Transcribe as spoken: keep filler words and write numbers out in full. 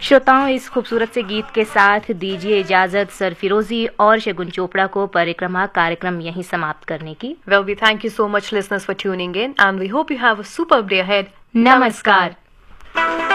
श्रोताओं, इस खूबसूरत से गीत के साथ दीजिए इजाजत सरफिरोजी और शगुन चोपड़ा को परिक्रमा कार्यक्रम यहीं समाप्त करने की। Well, we thank you so much listeners for tuning in and we hope you have a superb day ahead. नमस्कार।